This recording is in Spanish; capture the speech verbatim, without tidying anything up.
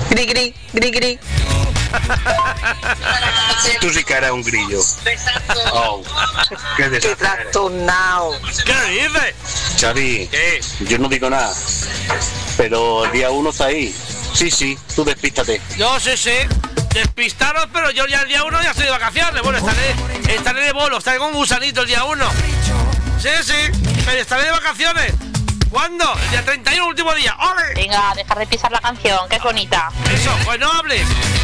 Gri, gri, gri, gri. Tú sí que eres un grillo. Oh, qué Qué desastre. trastornado. ¿Qué dices? Xavi, ¿Qué? yo no digo nada, pero el día uno está ahí. Sí, sí, tú despístate. Yo sí, sí. Despistaros, pero yo ya el día uno ya estoy de vacaciones. Bueno, estaré, estaré de bolo, estaré con un gusanito el día uno. Sí, sí, pero estaré de vacaciones. ¿Cuándo? El día treinta y uno, último día. ¡Ole! Venga, dejar de pisar la canción, que es bonita. Eso, pues no hables.